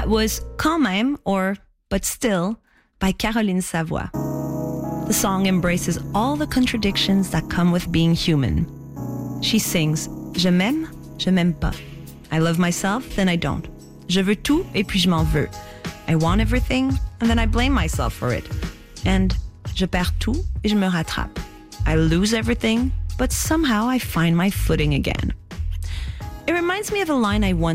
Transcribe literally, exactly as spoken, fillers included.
That was Quand même, or But Still, by Caroline Savoie. The song embraces all the contradictions that come with being human. She sings, Je m'aime, je m'aime pas. I love myself, then I don't. Je veux tout, et puis je m'en veux. I want everything, and then I blame myself for it. And je perds tout, et je me rattrape. I lose everything, but somehow I find my footing again. It reminds me of a line I once